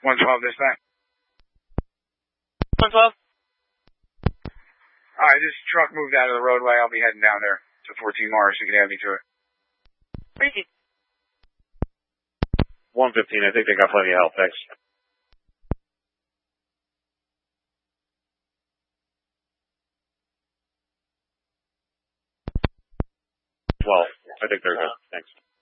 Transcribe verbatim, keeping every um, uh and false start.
one twelve this time. one twelve. Alright, this truck moved out of the roadway. I'll be heading down there to fourteen Morris. You can add me to it. Crazy. one fifteen, I think they got plenty of help, thanks. twelve, I think they're good, thanks.